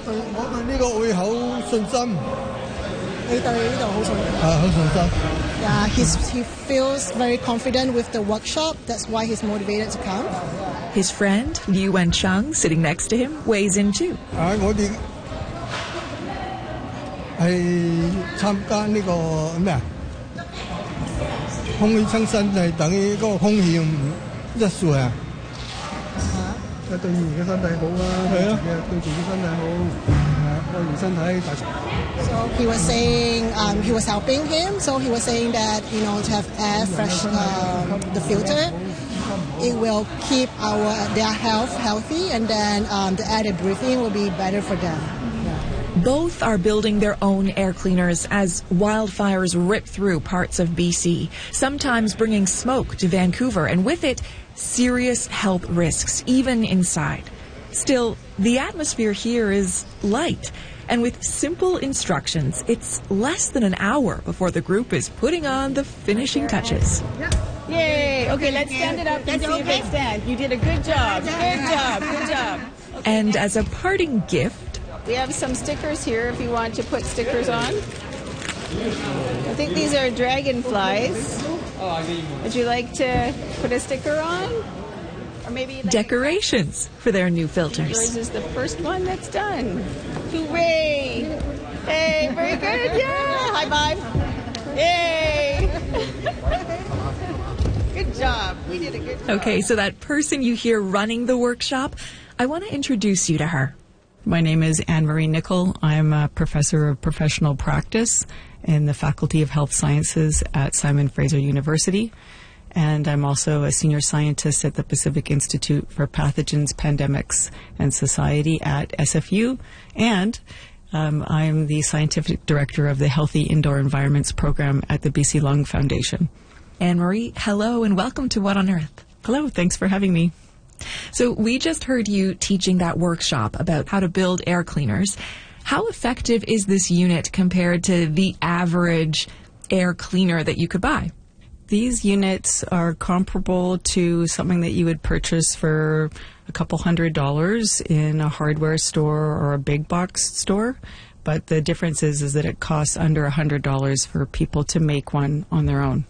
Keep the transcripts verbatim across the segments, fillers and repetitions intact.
我對呢個會好信心。 你對呢度好信心？ 啊，好信心。 Yeah, he's, he feels very confident with the workshop. That's why he's motivated to come. His friend, Liu Wencheng, sitting next to him, weighs in too. 啊，我哋係參加呢個咩啊？空氣清新係等於嗰個空氣質素啊！對自己嘅身體好啊，係啊，對自己身體好，愛護身體大。 So he was saying um, he was helping him. So he was saying that you know to have air fresh um, the filter, it will keep our their health healthy, and then um, the air they breathe in will be better for them. Both are building their own air cleaners as wildfires rip through parts of B C, sometimes bringing smoke to Vancouver, and with it, serious health risks, even inside. Still, the atmosphere here is light, and with simple instructions, it's less than an hour before the group is putting on the finishing touches. Yay! Okay, let's stand it up and see if it stands. You did a good job. Good job. Good job. And as a parting gift, we have some stickers here if you want to put stickers on. I think these are dragonflies. Would you like to put a sticker on? Or maybe like decorations for their new filters. Yours is the first one that's done. Hooray! Hey, very good. Yeah, high five. Yay! Good job. We did a good job. Okay, so that person you hear running the workshop, I want to introduce you to her. My name is Anne-Marie Nicol. I'm a professor of professional practice in the Faculty of Health Sciences at Simon Fraser University. And I'm also a senior scientist at the Pacific Institute for Pathogens, Pandemics, and Society at S F U. And um, I'm the scientific director of the Healthy Indoor Environments program at the B C Lung Foundation. Anne-Marie, hello and welcome to What on Earth? Hello, thanks for having me. So we just heard you teaching that workshop about how to build air cleaners. How effective is this unit compared to the average air cleaner that you could buy? These units are comparable to something that you would purchase for a couple hundred dollars in a hardware store or a big box store. But the difference is, is that it costs under one hundred dollars for people to make one on their own.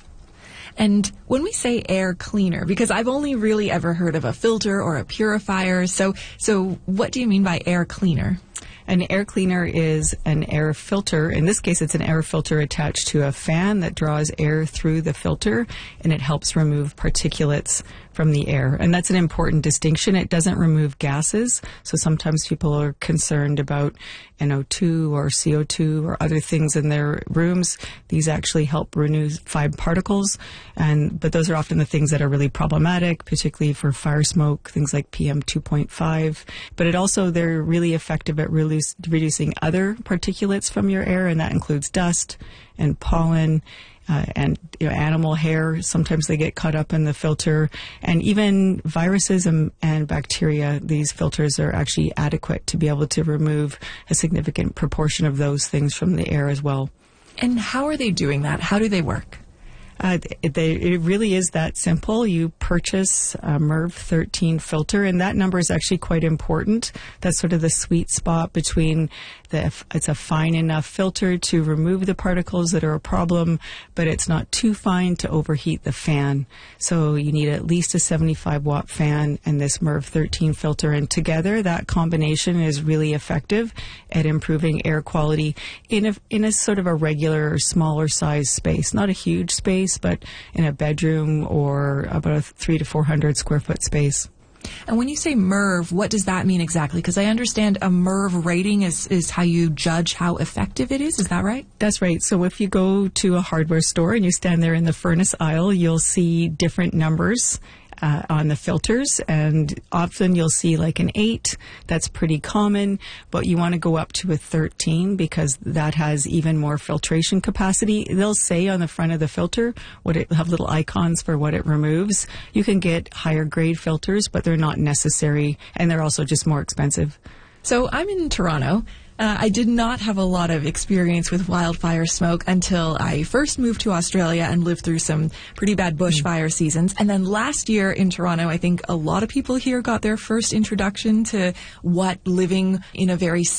And when we say air cleaner, because I've only really ever heard of a filter or a purifier, so so what do you mean by air cleaner? An air cleaner is an air filter. In this case, it's an air filter attached to a fan that draws air through the filter, and it helps remove particulates from the air. And that's an important distinction. It doesn't remove gases. So sometimes people are concerned about N O two or C O two or other things in their rooms. These actually help remove fine particles. And, but those are often the things that are really problematic, particularly for fire smoke, things like P M two point five. But it also, they're really effective at reduce, reducing other particulates from your air, and that includes dust and pollen. Uh, and you know, animal hair, sometimes they get caught up in the filter, and even viruses and, and bacteria. These filters are actually adequate to be able to remove a significant proportion of those things from the air as well. And how are they doing that? How do they work? Uh, it, they, it really is that simple. You purchase a MERV thirteen filter, and that number is actually quite important. That's sort of the sweet spot between the, it's a fine enough filter to remove the particles that are a problem, but it's not too fine to overheat the fan. So you need at least a seventy-five watt fan and this MERV thirteen filter, and together that combination is really effective at improving air quality in a, in a sort of a regular smaller size space, not a huge space, but in a bedroom or about a three to four hundred square foot space. And when you say MERV, what does that mean exactly? Because I understand a MERV rating is, is how you judge how effective it is. Is that right? That's right. So if you go to a hardware store and you stand there in the furnace aisle, you'll see different numbers Uh, on the filters, and often you'll see like an eight. That's pretty common, but you want to go up to a thirteen because that has even more filtration capacity. They'll say on the front of the filter what it have little icons for what it removes. You can get higher grade filters, but they're not necessary, and they're also just more expensive. So I'm in Toronto. Uh, I did not have a lot of experience with wildfire smoke until I first moved to Australia and lived through some pretty bad bushfire mm. seasons. And then last year in Toronto, I think a lot of people here got their first introduction to what living in a very